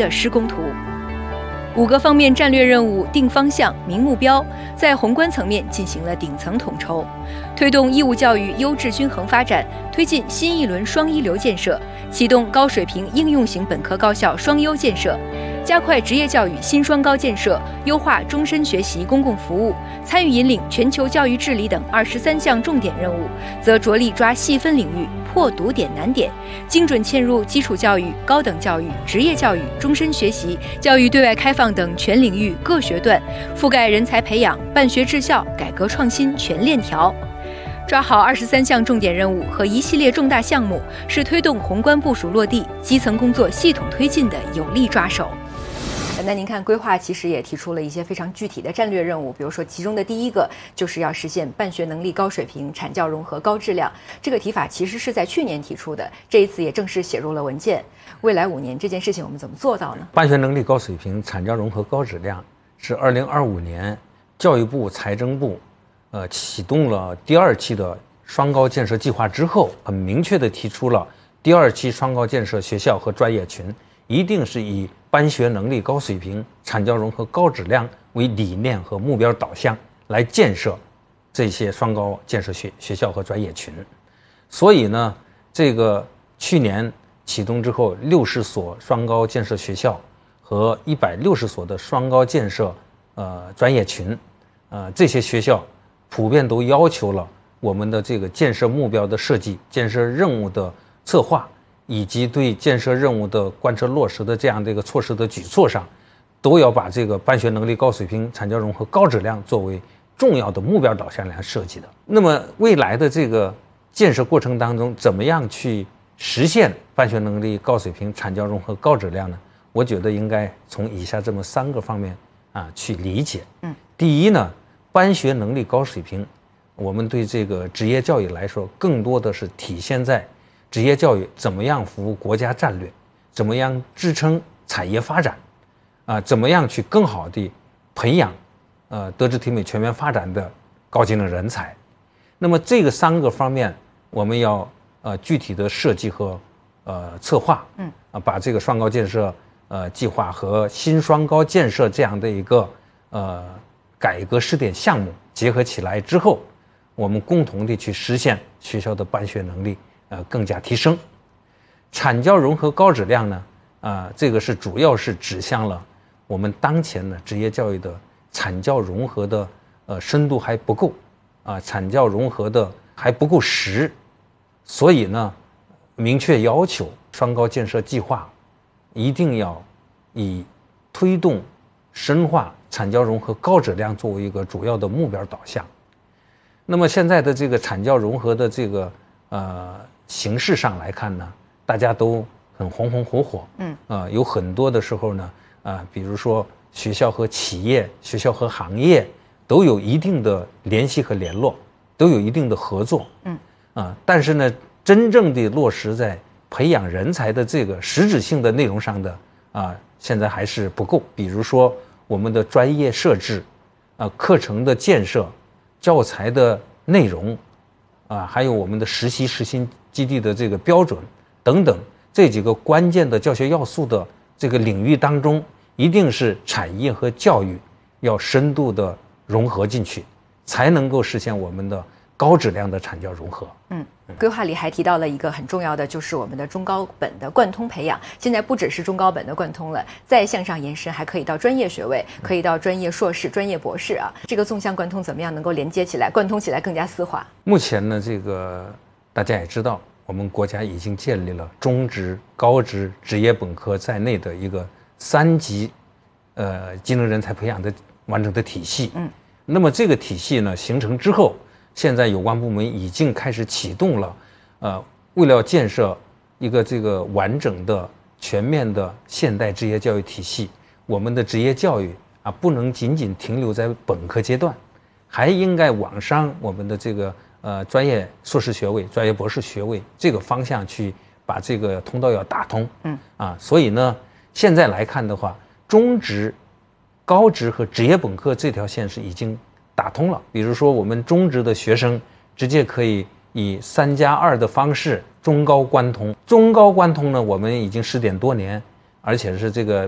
的施工图。5个方面战略任务定方向、明目标，在宏观层面进行了顶层统筹，推动义务教育优质均衡发展，推进新一轮双一流建设，启动高水平应用型本科高校双优建设，加快职业教育新双高建设，优化终身学习公共服务，参与引领全球教育治理等23项重点任务，则着力抓细分领域、破堵点难点，精准嵌入基础教育、高等教育、职业教育、终身学习、教育对外开放等全领域各学段，覆盖人才培养、办学治校、改革创新全链条。抓好23项重点任务和一系列重大项目，是推动宏观部署落地、基层工作系统推进的有力抓手。那您看，规划其实也提出了一些非常具体的战略任务，比如说其中的第一个就是要实现办学能力高水平、产教融合高质量。这个提法其实是在去年提出的，这一次也正式写入了文件。未来5年这件事情我们怎么做到呢？ 办学能力高水平、产教融合高质量是2025年教育部、财政部启动了第2期的双高建设计划之后，很明确地提出了第2期双高建设学校和专业群一定是以办学能力高水平、产教融合高质量为理念和目标导向来建设这些双高建设学校和专业群。所以呢，这个去年启动之后，60所双高建设学校和160所的双高建设专业群，这些学校普遍都要求了我们的这个建设目标的设计、建设任务的策划，以及对建设任务的贯彻落实的这样的一个措施的举措上，都要把这个办学能力高水平、产教融合高质量作为重要的目标导向来设计的。那么未来的这个建设过程当中，怎么样去实现办学能力高水平、产教融合高质量呢？我觉得应该从以下这么3个方面去理解。第一呢，办学能力高水平，我们对这个职业教育来说，更多的是体现在职业教育怎么样服务国家战略，怎么样支撑产业发展，怎么样去更好地培养德智体美全面发展的高技能人才。那么这个3个方面，我们要具体的设计和策划，把这个双高建设计划和新双高建设这样的一个改革试点项目结合起来之后，我们共同地去实现学校的办学能力更加提升。产教融合高质量呢，这个是主要是指向了我们当前的职业教育的产教融合的深度还不够，产教融合的还不够实，所以呢，明确要求双高建设计划一定要以推动深化产教融合高质量作为一个主要的目标导向。那么现在的这个产教融合的这个形式上来看呢，大家都很红红火火，有很多的时候呢，比如说学校和企业、学校和行业都有一定的联系和联络，都有一定的合作，但是呢，真正的落实在培养人才的这个实质性的内容上的现在还是不够。比如说我们的专业设置，课程的建设、教材的内容，还有我们的实习实行基地的这个标准等等，这几个关键的教学要素的这个领域当中，一定是产业和教育要深度的融合进去，才能够实现我们的高质量的产教融合。 规划里还提到了一个很重要的，就是我们的中高本的贯通培养。现在不只是中高本的贯通了，再向上延伸，还可以到专业学位，可以到专业硕士、专业博士这个纵向贯通怎么样能够连接起来，贯通起来更加丝滑？目前呢，这个大家也知道，我们国家已经建立了中职、高职、职业本科在内的一个3级技能人才培养的完整的体系。那么这个体系呢形成之后，现在有关部门已经开始启动了，为了建设一个这个完整的、全面的现代职业教育体系，我们的职业教育不能仅仅停留在本科阶段，还应该往上我们的这个专业硕士学位、专业博士学位这个方向去把这个通道要打通。所以呢，现在来看的话，中职、高职和职业本科这条线是已经打通了。比如说我们中职的学生直接可以以3+2的方式中高贯通。中高贯通呢，我们已经10点多年，而且是这个